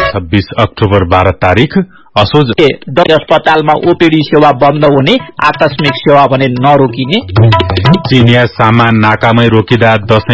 2026 October 12 तारिख असोज अस्पतालमा ओपीडी सेवा बन्द हुने, आकस्मिक सेवा भने नरोकिने। चिनिया सामान नाकामै रोकिँदा दशैं